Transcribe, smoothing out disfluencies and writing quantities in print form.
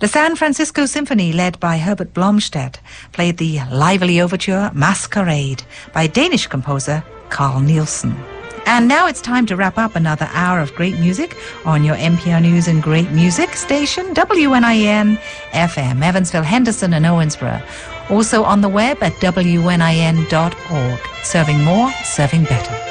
The San Francisco Symphony, led by Herbert Blomstedt, played the lively overture Masquerade by Danish composer Carl Nielsen. And now it's time to wrap up another hour of great music on your NPR News and Great Music station, WNIN FM, Evansville, Henderson and Owensboro. Also on the web at WNIN.org. Serving more, serving better.